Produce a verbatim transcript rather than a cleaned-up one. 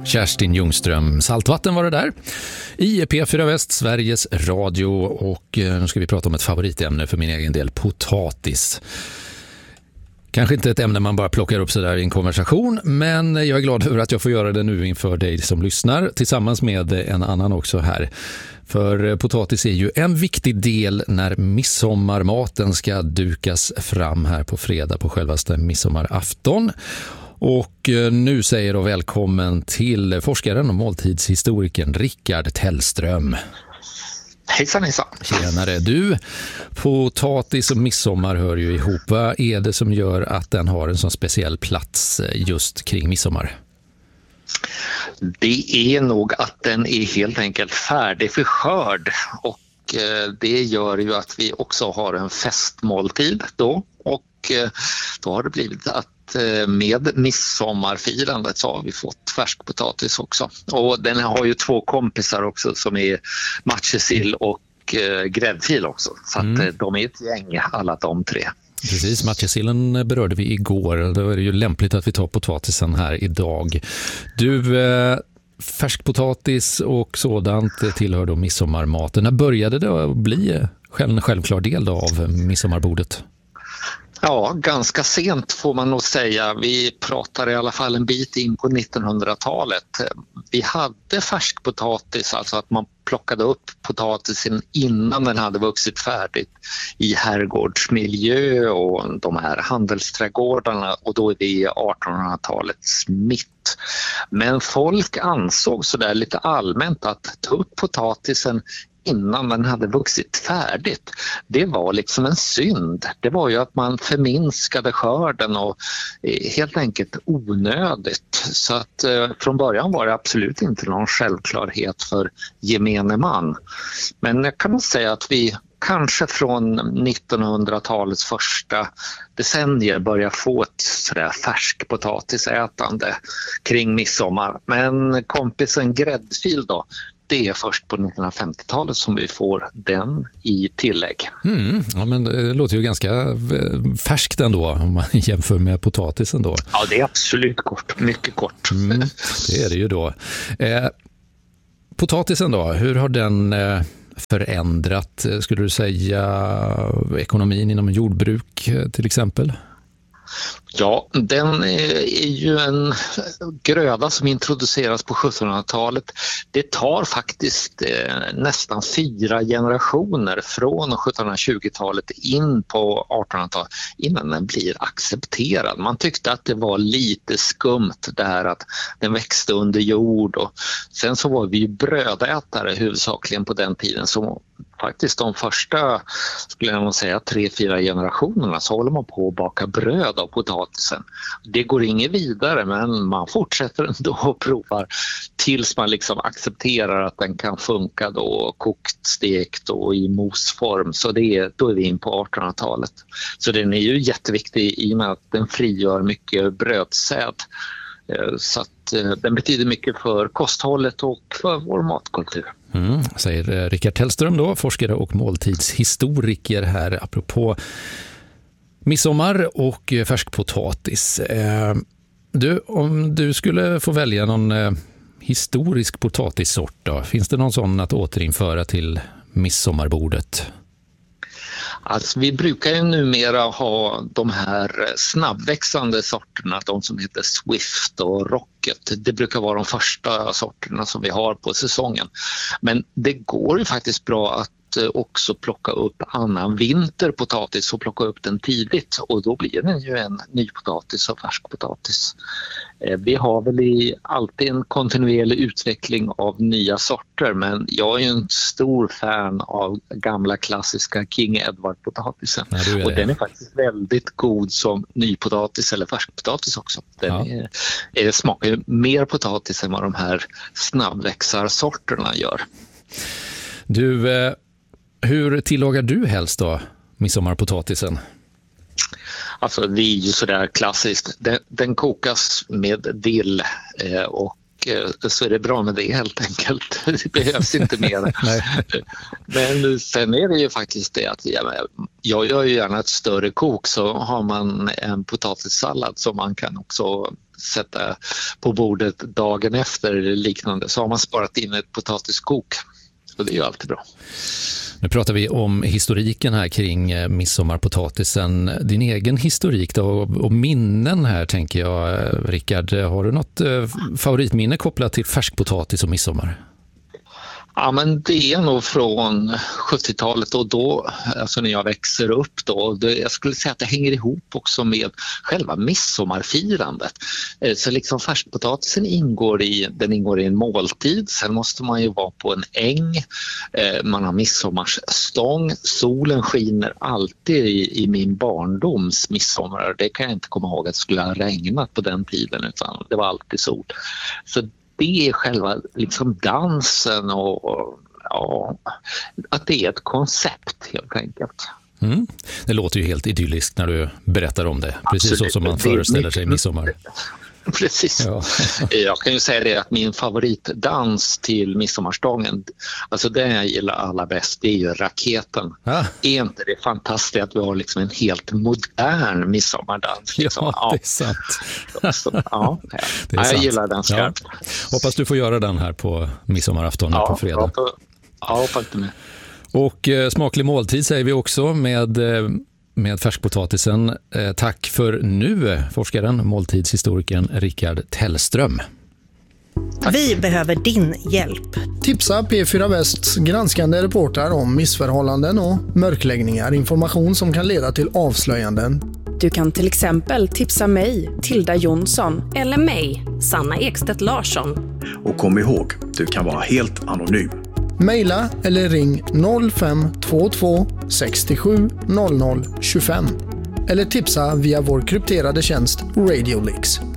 Kerstin Ljungström. Saltvatten var det där. I P fyra Väst, Sveriges Radio, och nu ska vi prata om ett favoritämne för min egen del, potatis. Kanske inte ett ämne man bara plockar upp så där i en konversation, men jag är glad över att jag får göra det nu inför dig som lyssnar, tillsammans med en annan också här. För potatis är ju en viktig del när midsommarmaten ska dukas fram här på fredag på självaste midsommarafton. Och nu säger jag välkommen till forskaren och måltidshistorikern Rickard Tellström. Hejsan, hejsan. Tjenare. Du, potatis och midsommar hör ju ihop. Vad är det som gör att den har en sån speciell plats just kring midsommar? Det är nog att den är helt enkelt färdig för skörd, och det gör ju att vi också har en festmåltid då, och då har det blivit att med midsommarfirandet så har vi fått färskpotatis också. Och den har ju två kompisar också som är matjessill och gräddfil också. Så att mm. de är ett gäng, alla de tre. Precis, matjessillen berörde vi igår. Då är det ju lämpligt att vi tar potatisen här idag. Du, eh, färskpotatis och sådant tillhör då midsommarmaten. När började det bli en självklar del då av midsommarbordet? Ja, ganska sent får man nog säga. Vi pratar i alla fall en bit in på nittonhundratalet. Vi hade färskpotatis, alltså att man plockade upp potatisen innan den hade vuxit färdigt i herrgårdsmiljö och de här handelsträdgårdarna, och då är det i artonhundratalets mitt. Men folk ansåg så där lite allmänt att ta upp potatisen innan den hade vuxit färdigt, det var liksom en synd. Det var ju att man förminskade skörden och helt enkelt onödigt. Så att eh, från början var det absolut inte någon självklarhet för gemene man. Men jag kan nog säga att vi kanske från nittonhundratalets första decennier börjar få ett sådär färskpotatisätande kring midsommar. Men kompisen gräddfil då, det är först på nittonhundrafemtiotalet som vi får den i tillägg. Mm, ja, men det låter ju ganska färskt ändå om man jämför med potatisen då. Ja, det är absolut kort, mycket kort. Mm, det är det ju då. Eh, potatisen då, hur har den eh, förändrat, skulle du säga, ekonomin inom jordbruk till exempel? Ja, den är ju en gröda som introduceras på sjuttonhundratalet. Det tar faktiskt nästan fyra generationer från sjuttonhundratjugotalet in på artonhundratalet innan den blir accepterad. Man tyckte att det var lite skumt där att den växte under jord, och sen så var vi ju brödätare huvudsakligen på den tiden, som faktiskt de första, skulle jag nog säga, tre, fyra generationerna så håller man på att baka bröd av potatisen. Det går inget vidare, men man fortsätter ändå och provar tills man liksom accepterar att den kan funka då kokt, stekt och i mosform. Så det är, då är vi in på artonhundratalet. Så den är ju jätteviktig i och med att den frigör mycket brödsäd. Så att den betyder mycket för kosthållet och för vår matkultur. Mm, säger Rickard Tellström då, forskare och måltidshistoriker här apropå midsommar och färskpotatis. Eh, du, om du skulle få välja någon eh, historisk potatissort då, finns det någon sån att återinföra till midsommarbordet? Alltså, vi brukar ju numera ha de här snabbväxande sorterna, de som heter Swift och Rocket. Det brukar vara de första sorterna som vi har på säsongen. Men det går ju faktiskt bra att också plocka upp annan vinterpotatis och plocka upp den tidigt, och då blir den ju en ny potatis och färskpotatis. Vi har väl i alltid en kontinuerlig utveckling av nya sorter, men jag är ju en stor fan av gamla klassiska King Edward-potatisen. Ja, och den är faktiskt väldigt god som nypotatis eller färskpotatis också. Den ja. är, är smakar mer potatis än vad de här snabbväxarsorterna gör. Du, eh... hur tillagar du helst då midsommarpotatisen? Alltså det är ju sådär klassiskt. Den, den kokas med dill eh, och eh, så är det bra med det helt enkelt. Det behövs inte mer. Men sen är det ju faktiskt det att jag, jag gör ju gärna ett större kok, så har man en potatissallad som man kan också sätta på bordet dagen efter eller liknande, så har man sparat in ett potatiskok. Och det är ju alltid bra. Nu pratar vi om historiken här kring midsommarpotatisen. Din egen historik då, och minnen här tänker jag. Rickard, har du något favoritminne kopplat till färskpotatis och midsommar? Ja, men det är nog från sjuttiotalet och då, alltså när jag växer upp då, det, jag skulle säga att det hänger ihop också med själva midsommarfirandet. Så liksom färskpotatisen ingår i, den ingår i en måltid, sen måste man ju vara på en äng, man har midsommarstång, solen skiner alltid i, i min barndoms midsommar, det kan jag inte komma ihåg att det skulle ha regnat på den tiden, utan det var alltid sol. Så det är själva liksom dansen och, och ja, att det är ett koncept helt enkelt. Mm. Det låter ju helt idylliskt när du berättar om det. Precis Absolut. Så som man föreställer sig midsommar. Precis. Ja. Jag kan ju säga det att min favoritdans till midsommarstången, alltså det jag gillar allra bäst, det är ju raketen. Ah. Är inte det fantastiskt att vi har liksom en helt modern midsommardans? Liksom? Ja, det är sant. Ja, så, ja. Det är jag sant. Gillar den skarpt. Ja. Hoppas du får göra den här på midsommarafton ja, på fredag. Ja, ja hoppas du med. Och eh, smaklig måltid säger vi också med... Eh, med färskpotatisen. Eh, tack för nu, forskaren, måltidshistorikern Rickard Tellström. Tack. Vi behöver din hjälp. Tipsa P fyra Västs granskande reportrar om missförhållanden och mörkläggningar, information som kan leda till avslöjanden. Du kan till exempel tipsa mig, Tilda Jonsson, eller mig, Sanna Ekstedt Larsson. Och kom ihåg, du kan vara helt anonym. Maila eller ring noll fem två två sex sju noll noll två fem eller tipsa via vår krypterade tjänst RadioLeaks.